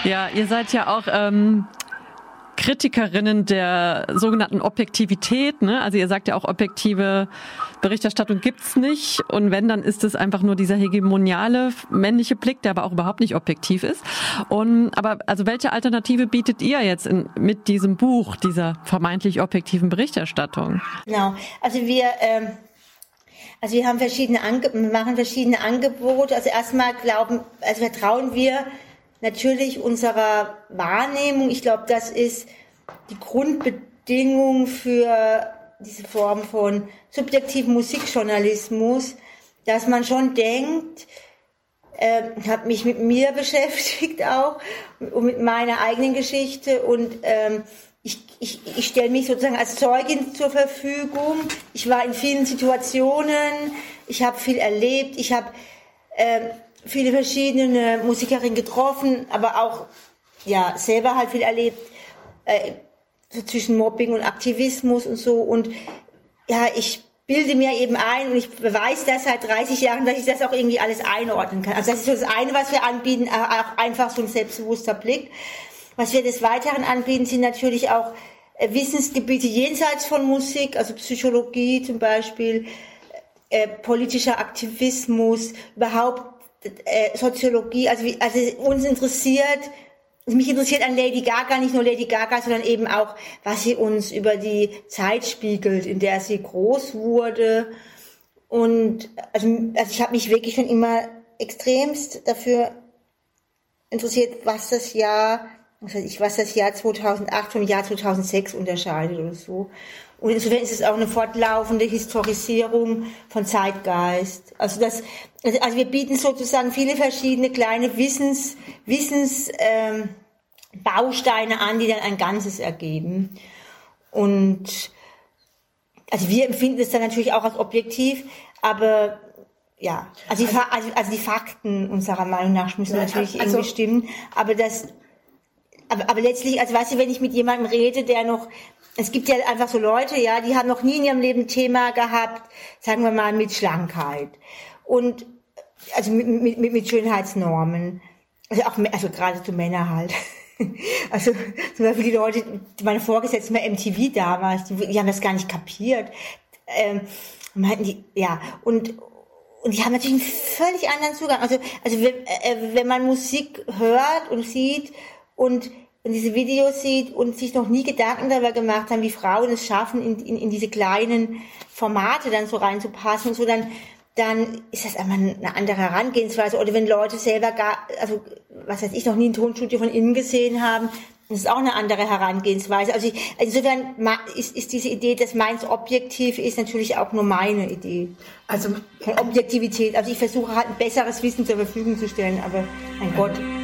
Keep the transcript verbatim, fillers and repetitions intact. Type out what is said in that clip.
Ja, ihr seid ja auch ähm, Kritikerinnen der sogenannten Objektivität, ne? Also ihr sagt ja auch, objektive Berichterstattung gibt's nicht. Und wenn, dann ist es einfach nur dieser hegemoniale männliche Blick, der aber auch überhaupt nicht objektiv ist. Und aber also welche Alternative bietet ihr jetzt in, mit diesem Buch, dieser vermeintlich objektiven Berichterstattung? Genau. Also wir ähm, also wir haben verschiedene Ange- machen verschiedene Angebote. Also erstmal glauben, also vertrauen wir natürlich unserer Wahrnehmung. Ich glaube, das ist die Grundbedingung für diese Form von subjektivem Musikjournalismus, dass man schon denkt, äh, ich habe mich mit mir beschäftigt auch und mit meiner eigenen Geschichte und ähm, ich, ich, ich stelle mich sozusagen als Zeugin zur Verfügung. Ich war in vielen Situationen, ich habe viel erlebt, ich habe äh, viele verschiedene Musikerinnen getroffen, aber auch ja selber halt viel erlebt, äh, so zwischen Mobbing und Aktivismus und so. Und ja, ich bilde mir eben ein und ich beweise das seit dreißig Jahren, dass ich das auch irgendwie alles einordnen kann. Also das ist so das eine, was wir anbieten, auch einfach so ein selbstbewusster Blick. Was wir des Weiteren anbieten, sind natürlich auch äh, Wissensgebiete jenseits von Musik, also Psychologie zum Beispiel, äh, politischer Aktivismus, überhaupt äh, Soziologie. Also, wie, also uns interessiert, mich interessiert an Lady Gaga nicht nur Lady Gaga, sondern eben auch, was sie uns über die Zeit spiegelt, in der sie groß wurde. Und also, also ich habe mich wirklich schon immer extremst dafür interessiert, was das Jahr Was weiß ich, was das Jahr zweitausendacht vom Jahr zweitausendsechs unterscheidet oder so. Und insofern ist es auch eine fortlaufende Historisierung von Zeitgeist. Also das, also wir bieten sozusagen viele verschiedene kleine Wissens, Wissens, ähm, Bausteine an, die dann ein Ganzes ergeben. Und, also wir empfinden es dann natürlich auch als objektiv, aber ja, also die, also, also die Fakten unserer Meinung nach müssen natürlich also, irgendwie stimmen, aber das, Aber, aber letztlich, also weißt du, wenn ich mit jemandem rede, der noch, es gibt ja einfach so Leute, ja, die haben noch nie in ihrem Leben ein Thema gehabt, sagen wir mal, mit Schlankheit. Und, also mit, mit, mit Schönheitsnormen. Also auch, also gerade zu Männer halt. Also zum Beispiel die Leute, meine Vorgesetzten bei M T V damals, die, die haben das gar nicht kapiert. Ähm, meinten die, ja, und, und die haben natürlich einen völlig anderen Zugang. Also, also wenn, äh, wenn man Musik hört und sieht, und, und diese Videos sieht und sich noch nie Gedanken darüber gemacht haben, wie Frauen es schaffen, in, in, in diese kleinen Formate dann so reinzupassen und so, dann, dann ist das einfach eine andere Herangehensweise. Oder wenn Leute selber gar, also, was weiß ich, noch nie ein Tonstudio von innen gesehen haben, das ist auch eine andere Herangehensweise. Also ich, insofern ist, ist diese Idee, dass meins objektiv ist, natürlich auch nur meine Idee. Also von Objektivität. Also ich versuche halt ein besseres Wissen zur Verfügung zu stellen, aber mein Gott.